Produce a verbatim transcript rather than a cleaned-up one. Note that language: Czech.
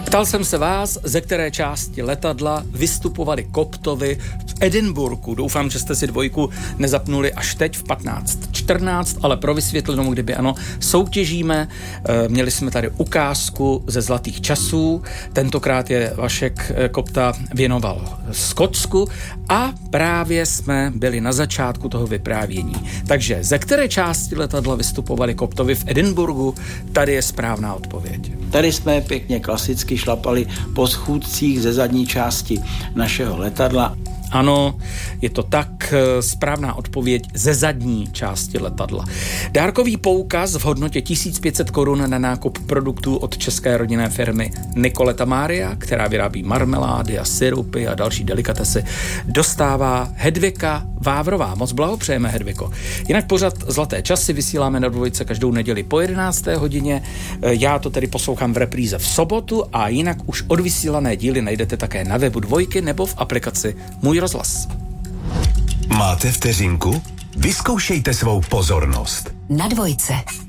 Ptal jsem se vás, ze které části letadla vystupovali Koptovi v Edinburghu. Doufám, že jste si dvojku nezapnuli až teď v patnáct čtrnáct, ale pro vysvětlenou, kdyby ano, soutěžíme. Měli jsme tady ukázku ze zlatých časů. Tentokrát je Vašek Kopta věnoval Skotsku a právě jsme byli na začátku toho vyprávění. Takže ze které části letadla vystupovali Koptovi v Edinburghu? Tady je správná odpověď. Tady jsme pěkně klasicky šlapali po schůdcích ze zadní části našeho letadla. Ano, je to tak, správná odpověď ze zadní části letadla. Dárkový poukaz v hodnotě tisíc pět set korun na nákup produktů od české rodinné firmy Nicoletta Maria, která vyrábí marmelády a syrupy a další delikatesy, dostává Hedvika Vávrová. Moc blahopřejeme, Hedviko. Jinak pořad Zlaté časy vysíláme na Dvojce každou neděli po jedenácté hodině. Já to tedy poslouchám v repríze v sobotu a jinak už odvysílané díly najdete také na webu Dvojky nebo v aplikaci Můj rozhlas. Máte vteřinku? Vyzkoušejte svou pozornost. Na Dvojce.